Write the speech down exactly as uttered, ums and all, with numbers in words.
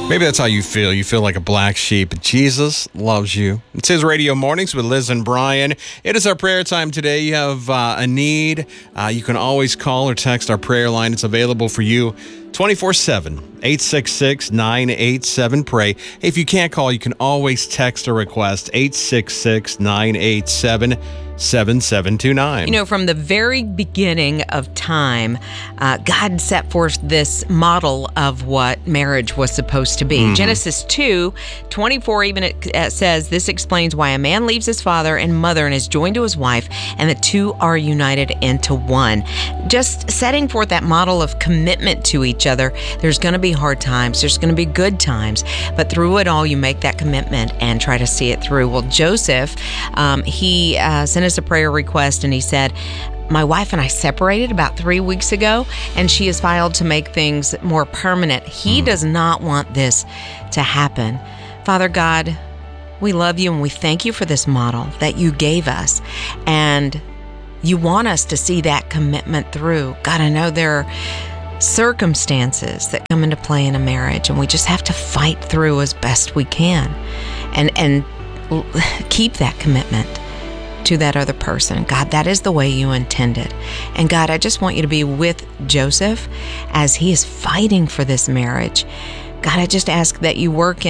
Maybe that's how you feel. You feel like a black sheep. Jesus loves you. It's his Radio Mornings with Liz and Brian. It is our prayer time today. You have uh, a need. Uh, you can always call or text our prayer line. It's available for you twenty-four seven, eight six six, nine eight seven, pray. If you can't call, you can always text a request, eight six six, nine eight seven, seven seven two nine. You know, from the very beginning of time, uh, God set forth this model of what marriage was supposed to be. Mm-hmm. Genesis two twenty-four even it uh, says, this explains why a man leaves his father and mother and is joined to his wife, and the two are united into one. Just setting forth that model of commitment to each other. There's going to be hard times. There's going to be good times. But through it all, you make that commitment and try to see it through. Well, Joseph, um, he uh, sent us a prayer request, and he said, my wife and I separated about three weeks ago, and she has filed to make things more permanent. He mm. does not want this to happen. Father God, we love you, and we thank you for this model that you gave us. And you want us to see that commitment through. God, I know there are circumstances that come into play in a marriage, and we just have to fight through as best we can and and keep that commitment to that other person. God, that is the way you intended. And God, I just want you to be with Joseph as he is fighting for this marriage. God, I just ask that you work